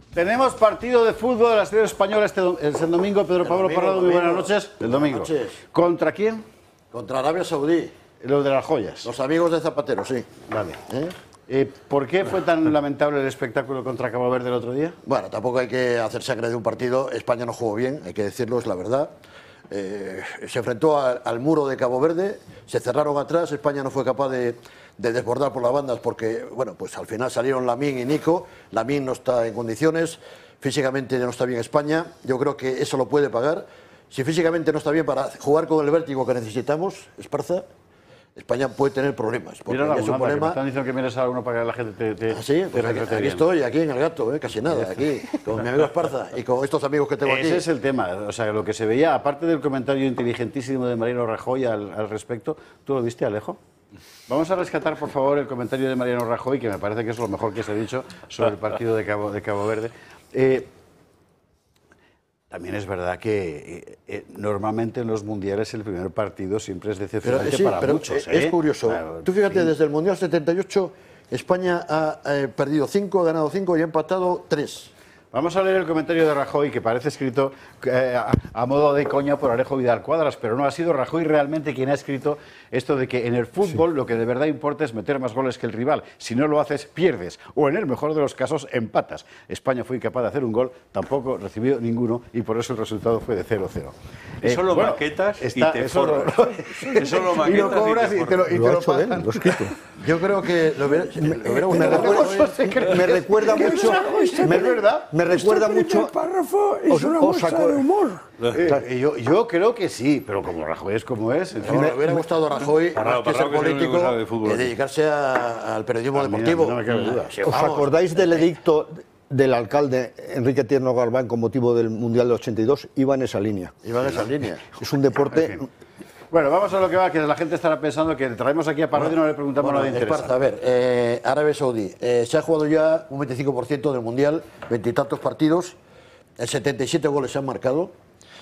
Tenemos partido de fútbol de la selección española es el domingo. Pedro Pablo Parrado, muy buenas noches. El domingo. Buenas noches. ¿Contra quién? Contra Arabia Saudí. Los de las joyas. Los amigos de Zapatero, sí. Vale. ¿Por qué fue tan lamentable el espectáculo contra Cabo Verde el otro día? Bueno, tampoco hay que hacer sangre de un partido. España no jugó bien, hay que decirlo, es la verdad. Se enfrentó al muro de Cabo Verde, se cerraron atrás, España no fue capaz de desbordar por las bandas porque, bueno, pues al final salieron Lamine y Nico. Lamine no está en condiciones, físicamente no está bien España, yo creo que eso lo puede pagar. Si físicamente no está bien para jugar con el vértigo que necesitamos, Esparza, España puede tener problemas. Porque Mira la es un problema. me están diciendo que mires a alguno para que la gente te ¿Ah, sí? Pues aquí estoy, aquí en el Gato, casi nada, aquí, con mi amigo Esparza y con estos amigos que tengo aquí. Ese es el tema, o sea, lo que se veía, aparte del comentario inteligentísimo de Mariano Rajoy al respecto, ¿tú lo viste, Alejo? Vamos a rescatar, por favor, el comentario de Mariano Rajoy, que me parece que es lo mejor que se ha dicho sobre el partido de Cabo Verde. También es verdad que normalmente en los mundiales el primer partido siempre es decepcionante para muchos. Es curioso. Claro, tú fíjate, desde el Mundial 78 España ha perdido 5, ha ganado 5 y ha empatado 3. Vamos a leer el comentario de Rajoy, que parece escrito a modo de coña por Alejo Vidal Cuadras, pero no, ha sido Rajoy realmente quien ha escrito esto de que en el fútbol lo que de verdad importa es meter más goles que el rival. Si no lo haces, pierdes. O en el mejor de los casos, empatas. España fue incapaz de hacer un gol, tampoco recibió ninguno y por eso el resultado fue de 0-0. Eso lo maquetas y te forras. Eso lo maquetas y lo cobras y te lo pagan. Yo creo que me recuerda mucho. Me recuerda mucho. Párrafo es una muestra de humor. Yo creo que sí, pero como Rajoy es como es. En fin, me hubiera gustado a Rajoy, más que ser político, dedicarse al periodismo deportivo. No me cabe duda. ¿Os acordáis del edicto del alcalde Enrique Tierno Galván con motivo del Mundial de 82? Iba en esa línea. Iba en esa línea. Es un deporte. Bueno, vamos a lo que va, que la gente estará pensando que traemos aquí a Parrado y no le preguntamos nada de interés. Esparza, a ver, Arabia Saudí. Se ha jugado ya un 25% del Mundial, 20 y tantos partidos, 77 goles se han marcado,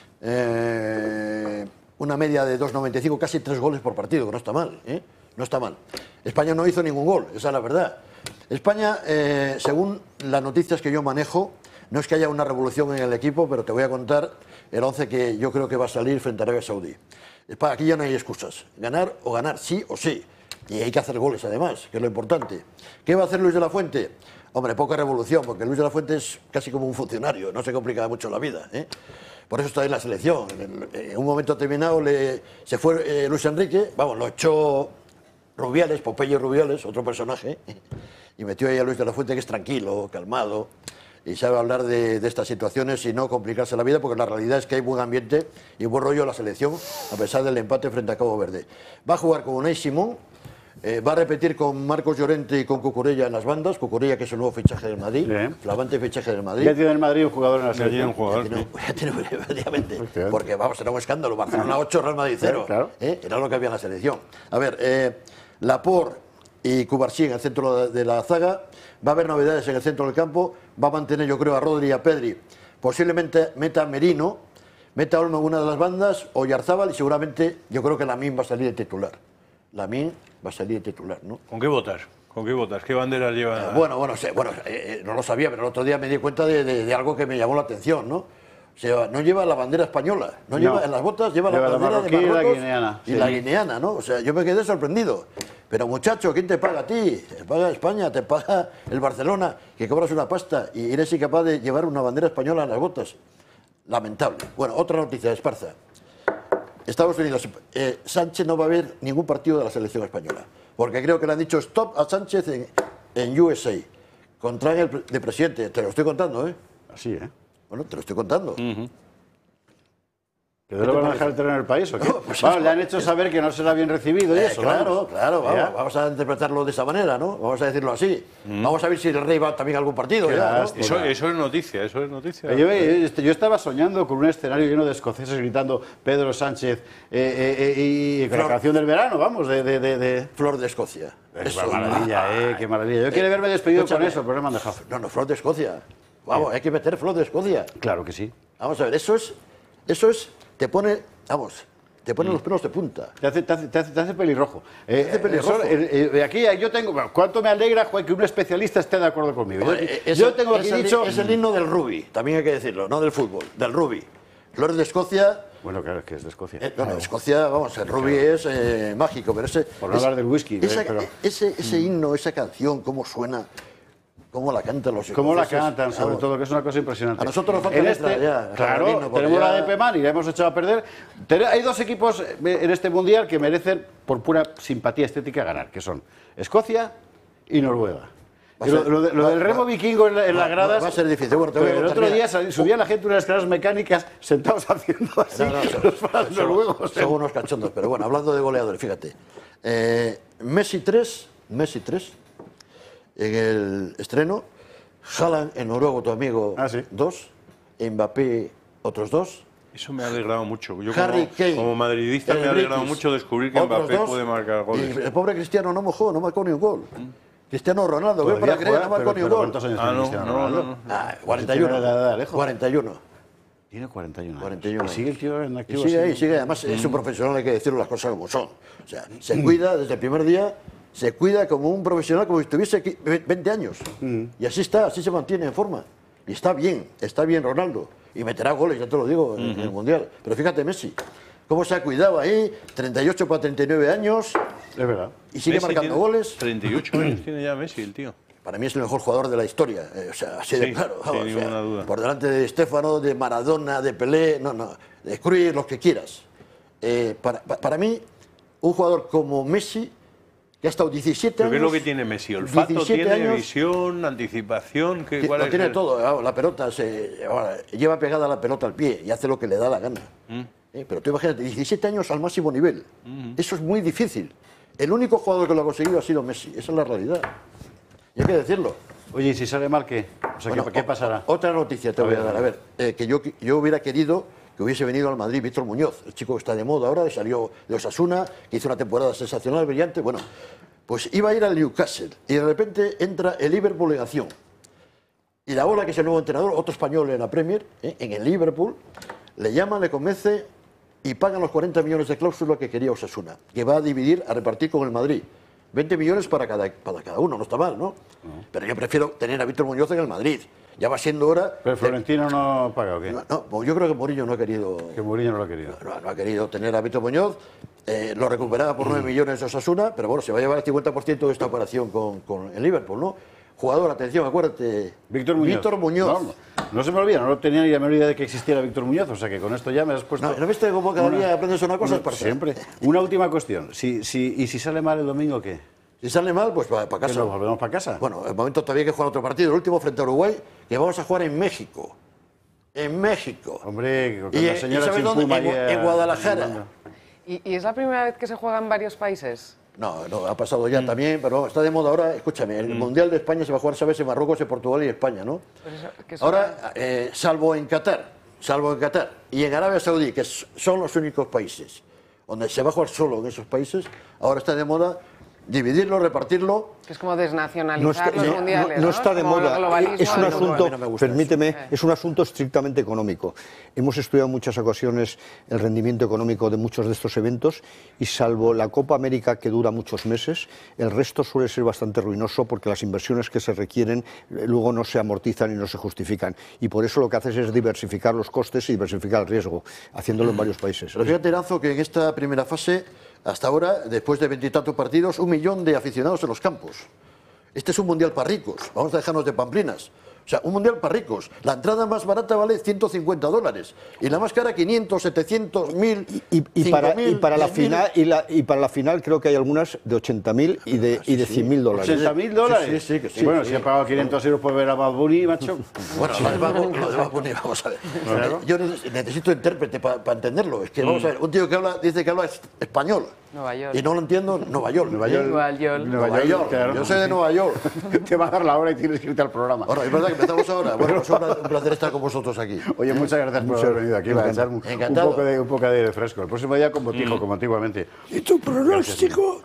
una media de 2,95, casi 3 goles por partido, que no está mal, no está mal. España no hizo ningún gol, esa es la verdad. España, según las noticias que yo manejo, no es que haya una revolución en el equipo, pero te voy a contar el 11 que yo creo que va a salir frente a Arabia Saudí. Aquí ya no hay excusas. Ganar o ganar, sí o sí. Y hay que hacer goles, además, que es lo importante. ¿Qué va a hacer Luis de la Fuente? Hombre, poca revolución, porque Luis de la Fuente es casi como un funcionario, no se complica mucho la vida. Por eso está en la selección. En un momento determinado se fue Luis Enrique, lo echó Rubiales, Popeye Rubiales, otro personaje, y metió ahí a Luis de la Fuente, que es tranquilo, calmado, y sabe hablar de estas situaciones y no complicarse la vida, porque la realidad es que hay buen ambiente y buen rollo en la selección, a pesar del empate frente a Cabo Verde. Va a jugar con Unai Simón, va a repetir con Marcos Llorente y con Cucurella en las bandas. Cucurella, que es el nuevo fichaje del Madrid, flamante fichaje del Madrid. Ya tiene el Madrid un jugador en la selección. Ya tiene, efectivamente, porque era un escándalo. Barcelona 8, Real Madrid 0. Claro. Era lo que había en la selección. A ver, Laporte y Cubarsí en el centro de la zaga. Va a haber novedades en el centro del campo. Va a mantener, yo creo, a Rodri y a Pedri. Posiblemente meta a Merino, meta a Olmo en una de las bandas, o Yarzábal, y seguramente yo creo que Lamine va a salir de titular. Lamine va a salir de titular, ¿no? ¿Con qué votas? ¿Con qué votas? ¿Qué banderas lleva? No lo sabía, pero el otro día me di cuenta de algo que me llamó la atención, ¿no? O sea, no lleva la bandera española, lleva en las botas, lleva la bandera de Marruecos y la guineana, ¿no? O sea, yo me quedé sorprendido. Pero muchacho, ¿quién te paga a ti? Te paga España, te paga el Barcelona, que cobras una pasta y eres incapaz de llevar una bandera española en las botas. Lamentable. Bueno, otra noticia de Esparza. Estados Unidos, Sánchez no va a ver ningún partido de la selección española, porque creo que le han dicho stop a Sánchez en USA. Contraen el de presidente, te lo estoy contando, Así, Bueno, te lo estoy contando. ¿Que no lo van a dejar entrar en el país o qué? Pues le han hecho saber que no será bien recibido y eso. Claro, vamos a interpretarlo de esa manera, ¿no? Vamos a decirlo así. Vamos a ver si el Rey va también a algún partido. Eso es noticia, eso es noticia. Yo estaba soñando con un escenario lleno de escoceses gritando Pedro Sánchez y la canción del verano, vamos, de Flor de Escocia. Qué maravilla, qué maravilla. Yo quería verme despedido con eso, pero no me han dejado. No, Flor de Escocia. Vamos, hay que meter Flor de Escocia. Claro que sí. Vamos a ver, eso es, te pone, te pone los pelos de punta. Te hace pelirrojo. hace pelirrojo. Aquí yo tengo... ¿Cuánto me alegra, Juan, que un especialista esté de acuerdo conmigo? Yo tengo aquí dicho... Es el himno del rugby, también hay que decirlo, no del fútbol, del rugby. Los de Escocia... Bueno, claro, es que es de Escocia. Bueno, Escocia, vamos, el rugby es mágico, pero ese... Por no hablar del whisky. Ese himno, esa canción, cómo suena... ¿Cómo la cantan los escoceses? ¿Cómo la cantan, sobre todo? Que es una cosa impresionante. A nosotros nos falta letra ya. Claro, tenemos la de Peman y la hemos echado a perder. Hay dos equipos en este Mundial que merecen, por pura simpatía estética, ganar, que son Escocia y Noruega. Lo del remo vikingo en las gradas... Va a ser difícil. Bueno, el otro día subía la gente unas escaleras mecánicas sentados haciendo así. Los noruegos. Son unos cachondos. Pero bueno, hablando de goleadores, fíjate. Messi 3... En el estreno, Haaland, el noruego, tu amigo, 2, Mbappé, otros 2. Eso me ha alegrado mucho. Yo como madridista me ha alegrado mucho descubrir que Mbappé puede marcar goles. Y el pobre Cristiano no mojó, no marcó ni un gol. Cristiano Ronaldo, ¿qué para creer? No marcó ni un gol. ¿Cuántos años tiene Cristiano Ronaldo? 41. Tiene 41 años. 41 años. ¿Y sigue el tío en activo? Sigue ahí, sigue. Además, es un profesional, hay que decirlo las cosas como son. O sea, se cuida desde el primer día. Se cuida como un profesional, como si tuviese 20 años. Y así está, así se mantiene en forma. Y está bien Ronaldo. Y meterá goles, ya te lo digo, en el Mundial. Pero fíjate Messi, cómo se ha cuidado ahí, 38 para 39 años. Es verdad. Y sigue marcando goles. 38 años tiene ya Messi, el tío. Para mí es el mejor jugador de la historia. O sea, así de claro. Sin ninguna duda. Por delante de Stéfano, de Maradona, de Pelé, de Cruyff, los que quieras. Para mí, un jugador como Messi, que ha estado 17 años... ¿Qué es lo que tiene Messi? ¿Olfato tiene, años, visión, anticipación? Lo tiene todo. La pelota lleva pegada la pelota al pie y hace lo que le da la gana. Pero tú imagínate, 17 años al máximo nivel. Eso es muy difícil. El único jugador que lo ha conseguido ha sido Messi. Esa es la realidad. Y hay que decirlo. Oye, ¿y si sale mal qué? O sea, ¿qué pasará? Otra noticia te voy a dar. A ver, que yo hubiera querido que hubiese venido al Madrid Víctor Muñoz, el chico que está de moda ahora, salió de Osasuna, que hizo una temporada sensacional, brillante. Bueno, pues iba a ir al Newcastle y de repente entra el Liverpool en acción. Y la Ola, que es el nuevo entrenador, otro español en la Premier, en el Liverpool, le llaman, le convence y pagan los 40 millones de cláusula que quería Osasuna, que va a dividir, a repartir con el Madrid. 20 millones para cada uno, no está mal, ¿no? Pero yo prefiero tener a Víctor Muñoz en el Madrid. Ya va siendo hora... ¿Pero Florentino no paga o qué? No, yo creo que Mourinho no ha querido... Que Mourinho no lo ha querido. No ha querido tener a Víctor Muñoz. Lo recuperaba por 9 millones de Osasuna, pero bueno, se va a llevar el 50% de esta operación con el Liverpool, ¿no? Jugador, atención, acuérdate. Víctor Muñoz. No se me olvida, no tenía ni la menor idea de que existiera Víctor Muñoz, o sea que con esto ya me has puesto... ¿No viste cómo cada día aprendes una cosa? Siempre. Una última cuestión. ¿Y si sale mal el domingo qué? Si sale mal, pues para casa. ¿Nos volvemos para casa? Bueno, el momento todavía hay que jugar otro partido, el último frente a Uruguay, que vamos a jugar en México. En México. Hombre, con la señora ¿sabes dónde? En Guadalajara. ¿Y es la primera vez que se juega en varios países? No, ha pasado ya también, pero está de moda ahora. Escúchame, el Mundial de España se va a jugar, ¿sabes? En Marruecos, en Portugal y España, ¿no? Ahora, salvo en Qatar, y en Arabia Saudí, que son los únicos países donde se va a jugar solo en esos países, ahora está de moda dividirlo, repartirlo. Que es como desnacionalizar los mundiales. No está de moda. Es un asunto, permíteme, Sí. es un asunto estrictamente económico. Hemos estudiado en muchas ocasiones el rendimiento económico de muchos de estos eventos y salvo la Copa América, que dura muchos meses, el resto suele ser bastante ruinoso porque las inversiones que se requieren luego no se amortizan y no se justifican. Y por eso lo que haces es diversificar los costes y diversificar el riesgo, haciéndolo en varios países. Pero fíjate, Lanzo, que en esta primera fase, hasta ahora, después de 20 y tantos partidos, 1 millón de aficionados en los campos. Este es un mundial para ricos, vamos a dejarnos de pamplinas. O sea, un mundial para ricos. La entrada más barata vale $150 y la más cara 500, 700, 1000, y para la final creo que hay algunas de 80.000 y de $100.000. ¿$80.000? Sí, que sí. Bueno, si he pagado 500 euros por ver a Bad Bunny, macho. Bueno, lo de Bad Bunny, vamos a ver. Claro. Yo necesito intérprete para entenderlo. Es que, vamos a ver, un tío que dice que habla español. Nueva York. Y no lo entiendo, Nueva York. Nueva York. Claro. Yo soy de Nueva York. Te va a dar la hora y tienes que irte al programa. Ahora, es verdad que empezamos ahora. Bueno, pues un placer estar con vosotros aquí. Oye, muchas gracias por haber venido aquí. Va a echar un poco de aire fresco. El próximo día con botijo, como antiguamente. ¿Y tu pronóstico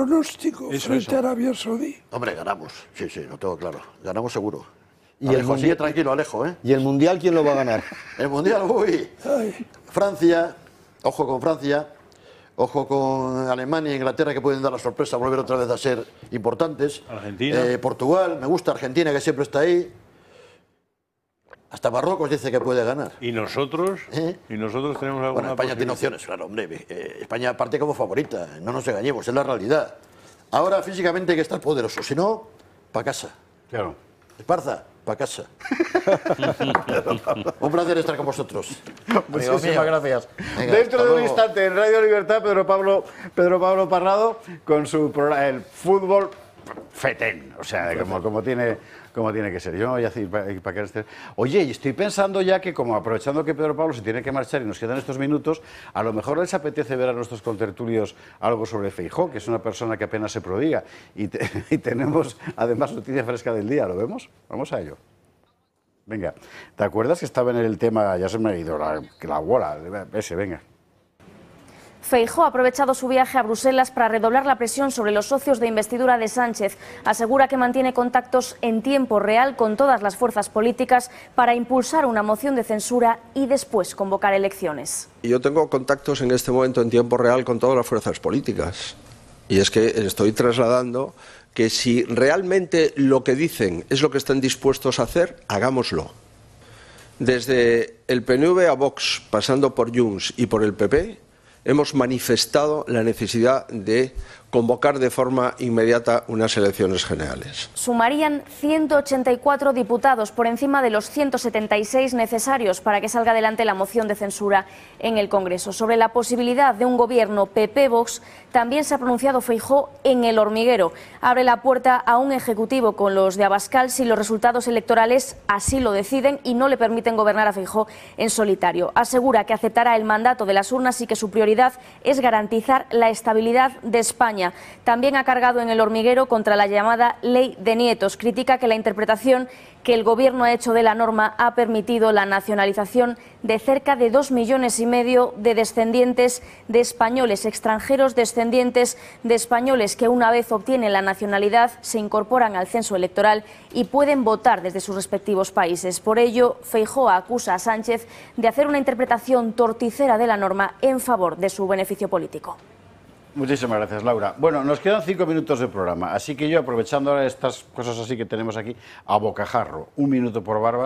frente a Arabia Saudí? Hombre, ganamos. Sí, lo tengo claro. Ganamos seguro. Y Alejo, sigue tranquilo, Alejo, ¿eh? ¿Y el Mundial quién lo va a ganar? El Mundial, Francia, ojo con Francia, Ojo con Alemania e Inglaterra, que pueden dar la sorpresa, volver otra vez a ser importantes. Argentina. Portugal, me gusta Argentina, que siempre está ahí. Hasta Marruecos dice que puede ganar. ¿Y nosotros? ¿Y nosotros tenemos alguna Bueno, España tiene opciones, claro, hombre. España parte como favorita, no nos engañemos, es la realidad. Ahora físicamente hay que estar poderoso, si no, para casa. Claro. Esparza, para casa. Un placer estar con vosotros. Muchísimas gracias. Venga, Dentro de un luego. instante en Radio Libertad, Pedro Pablo Parrado con su programa, el fútbol fetén, o sea, como tiene que ser. Yo voy a decir para que esté. Oye, y estoy pensando ya que, como aprovechando que Pedro Pablo se tiene que marchar y nos quedan estos minutos, a lo mejor les apetece ver a nuestros contertulios algo sobre Feijóo, que es una persona que apenas se prodiga, y tenemos además noticia fresca del día. ¿Lo vemos? Vamos a ello. Venga, ¿te acuerdas que estaba en el tema, ya se me ha ido la bola, venga. Feijóo ha aprovechado su viaje a Bruselas para redoblar la presión sobre los socios de investidura de Sánchez. Asegura que mantiene contactos en tiempo real con todas las fuerzas políticas para impulsar una moción de censura y después convocar elecciones. Yo tengo contactos en este momento en tiempo real con todas las fuerzas políticas. Y es que estoy trasladando que si realmente lo que dicen es lo que están dispuestos a hacer, hagámoslo. Desde el PNV a Vox, pasando por Junts y por el PP, hemos manifestado la necesidad de convocar de forma inmediata unas elecciones generales. Sumarían 184 diputados por encima de los 176 necesarios para que salga adelante la moción de censura en el Congreso. Sobre la posibilidad de un gobierno PP-Vox, también se ha pronunciado Feijóo en El Hormiguero. Abre la puerta a un ejecutivo con los de Abascal si los resultados electorales así lo deciden y no le permiten gobernar a Feijóo en solitario. Asegura que aceptará el mandato de las urnas y que su prioridad es garantizar la estabilidad de España. También ha cargado en El Hormiguero contra la llamada Ley de Nietos. Critica que la interpretación que el Gobierno ha hecho de la norma ha permitido la nacionalización de cerca de 2,5 millones de descendientes de españoles, extranjeros descendientes de españoles que una vez obtienen la nacionalidad se incorporan al censo electoral y pueden votar desde sus respectivos países. Por ello, Feijóo acusa a Sánchez de hacer una interpretación torticera de la norma en favor de su beneficio político. Muchísimas gracias, Laura. Bueno, nos quedan 5 minutos de programa, así que yo, aprovechando ahora estas cosas así que tenemos aquí, a bocajarro, 1 minuto por barba.